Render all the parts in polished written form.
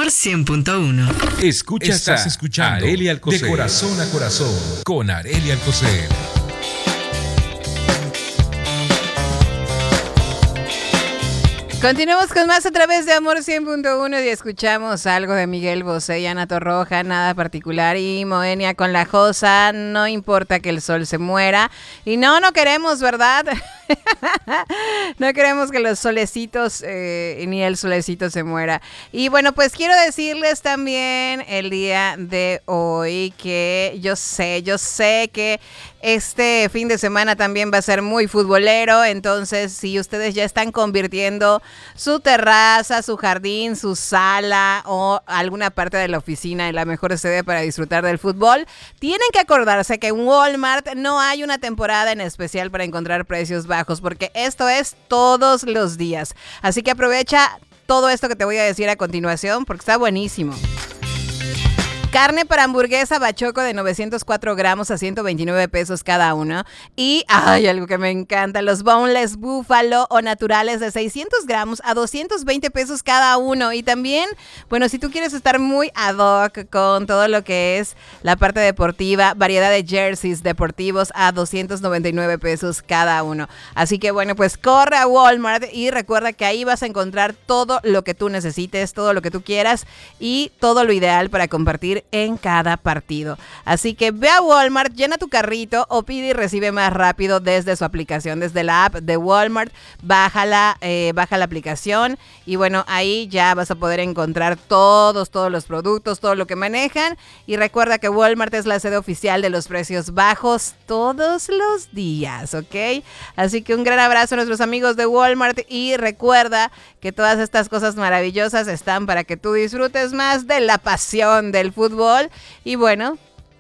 Sol 100.1. Estás escuchando Arely Alcocer. De corazón a corazón, con Arely Alcocer. Continuamos con más a través de Amor 100.1 y escuchamos algo de Miguel Bosé y Ana Torroja, nada particular, y Moenia con La Josa, no importa que el sol se muera. Y no queremos, ¿verdad? No queremos que los solecitos ni el solecito se muera. Y bueno, pues quiero decirles también el día de hoy que yo sé que este fin de semana también va a ser muy futbolero, entonces si ustedes ya están convirtiendo su terraza, su jardín, su sala o alguna parte de la oficina en la mejor sede para disfrutar del fútbol, tienen que acordarse que en Walmart no hay una temporada en especial para encontrar precios bajos, porque esto es todos los días. Así que aprovecha todo esto que te voy a decir a continuación porque está buenísimo. Carne para hamburguesa bachoco de 904 gramos a 129 pesos cada uno. Y, algo que me encanta, los boneless búfalo o naturales de 600 gramos a 220 pesos cada uno. Y también, bueno, si tú quieres estar muy ad hoc con todo lo que es la parte deportiva, variedad de jerseys deportivos a 299 pesos cada uno. Así que, bueno, pues corre a Walmart y recuerda que ahí vas a encontrar todo lo que tú necesites, todo lo que tú quieras y todo lo ideal para compartir en cada partido. Así que ve a Walmart, llena tu carrito o pide y recibe más rápido desde su aplicación, desde la app de Walmart. Baja la aplicación y bueno, ahí ya vas a poder encontrar todos los productos, todo lo que manejan. Y recuerda que Walmart es la sede oficial de los precios bajos todos los días, ¿ok? Así que un gran abrazo a nuestros amigos de Walmart y recuerda que todas estas cosas maravillosas están para que tú disfrutes más de la pasión del fútbol. Y bueno,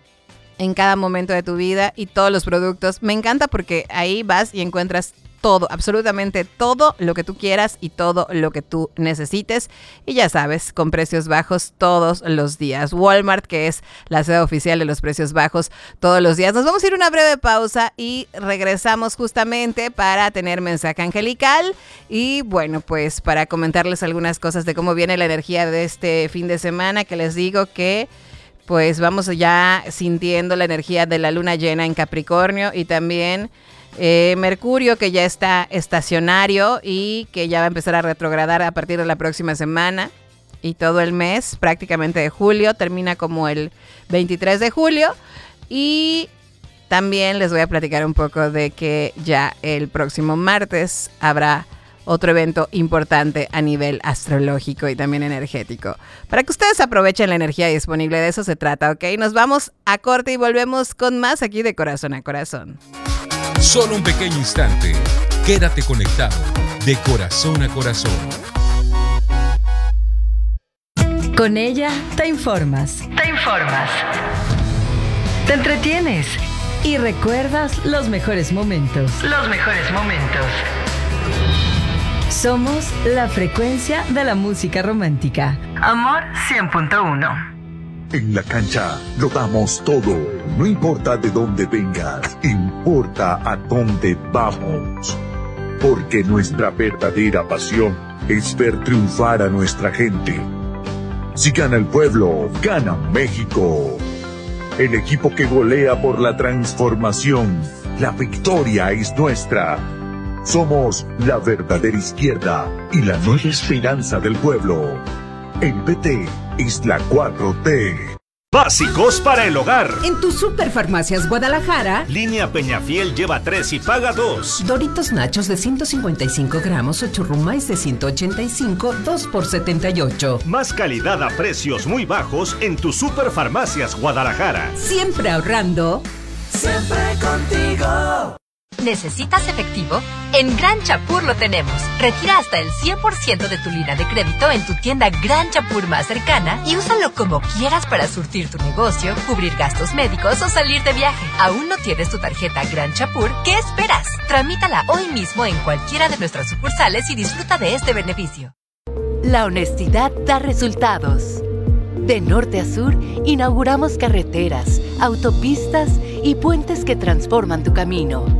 en cada momento de tu vida y todos los productos. Me encanta porque ahí vas y encuentras todo, absolutamente todo lo que tú quieras y todo lo que tú necesites. Y ya sabes, con precios bajos todos los días. Walmart, que es la sede oficial de los precios bajos todos los días. Nos vamos a ir a una breve pausa y regresamos justamente para tener mensaje angelical. Y bueno, pues para comentarles algunas cosas de cómo viene la energía de este fin de semana, que les digo que pues vamos ya sintiendo la energía de la luna llena en Capricornio y también Mercurio, que ya está estacionario y que ya va a empezar a retrogradar a partir de la próxima semana y todo el mes prácticamente de julio, termina como el 23 de julio. Y también les voy a platicar un poco de que ya el próximo martes habrá otro evento importante a nivel astrológico y también energético. Para que ustedes aprovechen la energía disponible, de eso se trata, ¿ok? Nos vamos a corte y volvemos con más aquí de Corazón a Corazón. Solo un pequeño instante. Quédate conectado de corazón a corazón. Con ella te informas. Te entretienes y recuerdas los mejores momentos. Somos la frecuencia de la música romántica. Amor 100.1. En la cancha lo damos todo. No importa de dónde vengas, importa a dónde vamos. Porque nuestra verdadera pasión es ver triunfar a nuestra gente. Si gana el pueblo, gana México. El equipo que golea por la transformación. La victoria es nuestra. Somos la verdadera izquierda y la nueva esperanza del pueblo. El PT es la 4T. Básicos para el hogar. En tu Superfarmacias Guadalajara. Línea Peñafiel lleva 3 y paga 2. Doritos Nachos de 155 gramos o Churrumais de 185, 2 por 78. Más calidad a precios muy bajos en tu Superfarmacias Guadalajara. Siempre ahorrando. Siempre contigo. ¿Necesitas efectivo? En Gran Chapur lo tenemos. Retira hasta el 100% de tu línea de crédito en tu tienda Gran Chapur más cercana y úsalo como quieras para surtir tu negocio, cubrir gastos médicos o salir de viaje. ¿Aún no tienes tu tarjeta Gran Chapur? ¿Qué esperas? Tramítala hoy mismo en cualquiera de nuestras sucursales y disfruta de este beneficio. La honestidad da resultados. De norte a sur, inauguramos carreteras, autopistas y puentes que transforman tu camino.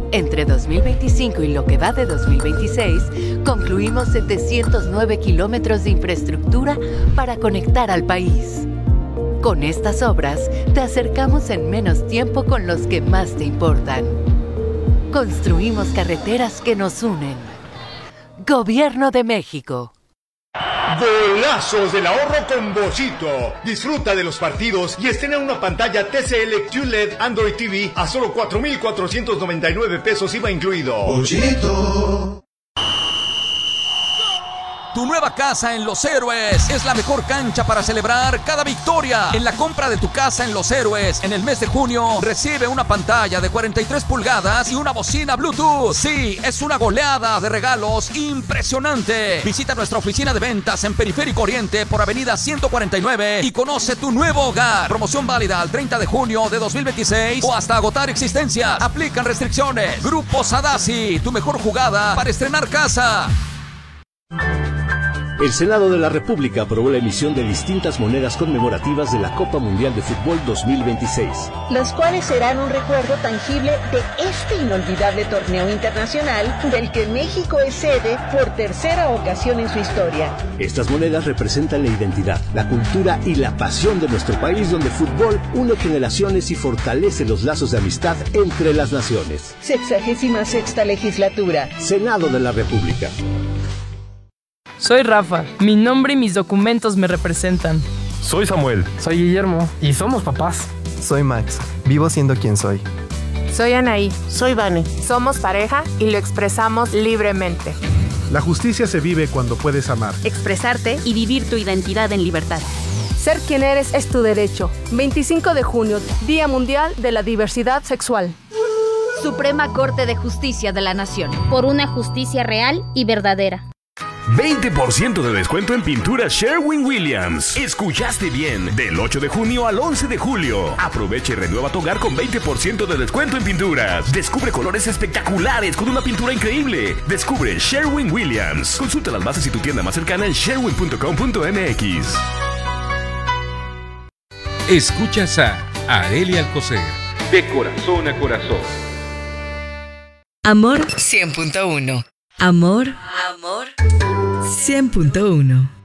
Entre 2025 y lo que va de 2026, concluimos 709 kilómetros de infraestructura para conectar al país. Con estas obras, te acercamos en menos tiempo con los que más te importan. Construimos carreteras que nos unen. Gobierno de México. Golazos del ahorro con Bollito. Disfruta de los partidos y estrena una pantalla TCL QLED Android TV a solo 4,499 pesos IVA incluido. Bollito. Tu nueva casa en Los Héroes es la mejor cancha para celebrar cada victoria. En la compra de tu casa en Los Héroes, en el mes de junio, recibe una pantalla de 43 pulgadas y una bocina Bluetooth. Sí, es una goleada de regalos impresionante. Visita nuestra oficina de ventas en Periférico Oriente por Avenida 149 y conoce tu nuevo hogar. Promoción válida al 30 de junio de 2026 o hasta agotar existencia. Aplican restricciones. Grupo Sadasi, tu mejor jugada para estrenar casa. El Senado de la República aprobó la emisión de distintas monedas conmemorativas de la Copa Mundial de Fútbol 2026. Las cuales serán un recuerdo tangible de este inolvidable torneo internacional del que México es sede por tercera ocasión en su historia. Estas monedas representan la identidad, la cultura y la pasión de nuestro país, donde el fútbol une generaciones y fortalece los lazos de amistad entre las naciones. 66ª legislatura. Senado de la República. Soy Rafa, mi nombre y mis documentos me representan. Soy Samuel. Soy Guillermo y somos papás. Soy Max, vivo siendo quien soy. Soy Anaí. Soy Vane. Somos pareja y lo expresamos libremente. La justicia se vive cuando puedes amar, expresarte y vivir tu identidad en libertad. Ser quien eres es tu derecho. 25 de junio, Día Mundial de la Diversidad Sexual. Suprema Corte de Justicia de la Nación. Por una justicia real y verdadera. 20% de descuento en pintura Sherwin-Williams. Escuchaste bien. Del 8 de junio al 11 de julio. Aprovecha y renueva tu hogar con 20% de descuento en pinturas. Descubre colores espectaculares con una pintura increíble. Descubre Sherwin-Williams. Consulta las bases y tu tienda más cercana en sherwin.com.mx. Escuchas a Arelia Alcocer. De corazón a corazón. Amor 100.1. Amor 100.1.